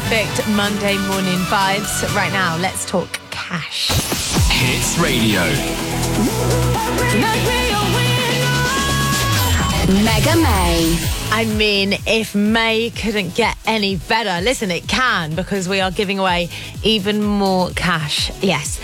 perfect Monday morning vibes. Right now, let's talk cash. Hits Radio. Mega May. I mean, if May couldn't get any better, listen, it can, because we are giving away even more cash. Yes,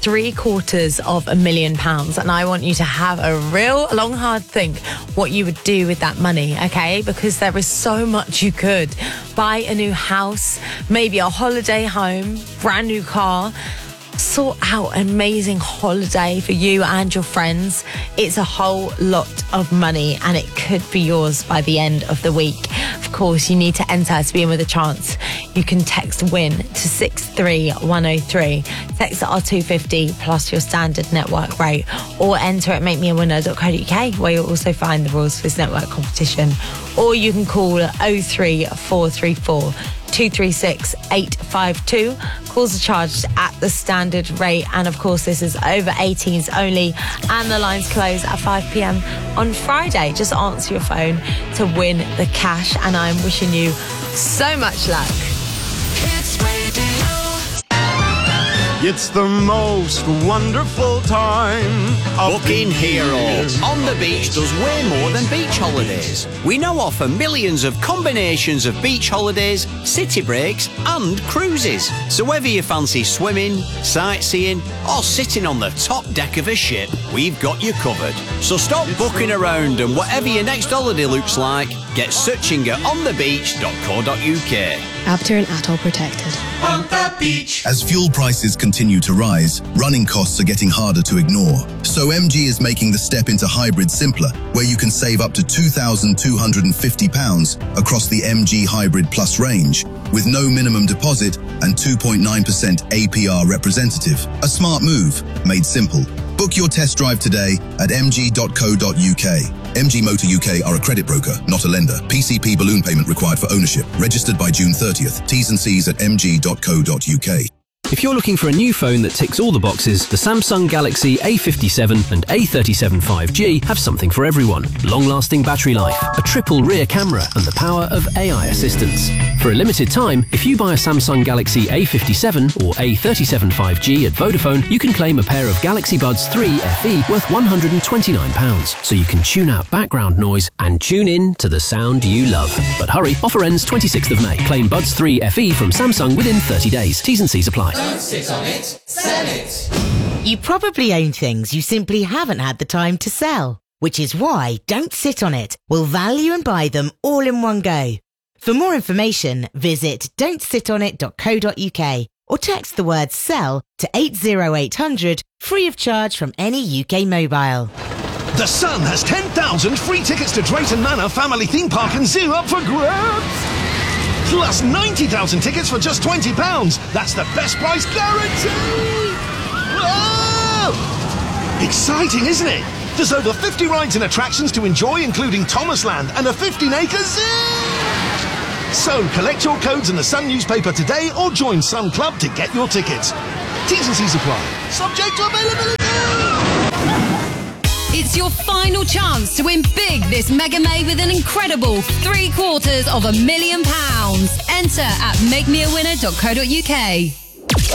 £750,000, and I want you to have a real long, hard think what you would do with that money, okay? Because there is so much you could. Buy a new house, maybe a holiday home, brand new car. Sort out an amazing holiday for you and your friends. It's a whole lot of money, and it could be yours by the end of the week. Of course, you need to enter to be in with a chance. You can text WIN to 63103. Text R250 plus your standard network rate, or enter at makemeawinner.co.uk, where you'll also find the rules for this network competition. Or you can call 03434 236 852. Calls are charged at the standard rate, and of course this is over 18s only, and the lines close at 5 p.m. on Friday. Just answer your phone to win the cash, and I'm wishing you so much luck. It's the most wonderful time of Booking Hero on the beach does way more than beach holidays. We now offer millions of combinations of beach holidays, city breaks and cruises. So whether you fancy swimming, sightseeing or sitting on the top deck of a ship, we've got you covered. So stop booking around, and whatever your next holiday looks like, get searching at onthebeach.co.uk. Abter and Atoll protected. On the beach. As fuel prices continue to rise, running costs are getting harder to ignore. So MG is making the step into hybrid simpler, where you can save up to £2,250 across the MG Hybrid Plus range, with no minimum deposit and 2.9% APR representative. A smart move, made simple. Book your test drive today at mg.co.uk. MG Motor UK are a credit broker, not a lender. PCP balloon payment required for ownership. Registered by June 30th. T's and C's at mg.co.uk. If you're looking for a new phone that ticks all the boxes, the Samsung Galaxy A57 and A37 5G have something for everyone. Long-lasting battery life, a triple rear camera, and the power of AI assistance. For a limited time, if you buy a Samsung Galaxy A57 or A37 5G at Vodafone, you can claim a pair of Galaxy Buds 3 FE worth £129, so you can tune out background noise and tune in to the sound you love. But hurry, offer ends 26th of May. Claim Buds 3 FE from Samsung within 30 days. T's and C's apply. Don't sit on it, sell it. You probably own things you simply haven't had the time to sell, which is why Don't Sit On It will value and buy them all in one go. For more information, visit don'tsitonit.co.uk or text the word SELL to 80800 free of charge from any UK mobile. The Sun has 10,000 free tickets to Drayton Manor Family Theme Park and Zoo up for grabs. Plus 90,000 tickets for just £20. That's the best price guarantee! Whoa! Exciting, isn't it? There's over 50 rides and attractions to enjoy, including Thomasland and a 15-acre zoo! So collect your codes in the Sun newspaper today or join Sun Club to get your tickets. T's and C's apply. Subject to availability! It's your final chance to win big this Mega May with an incredible £750,000. Enter at makemeawinner.co.uk.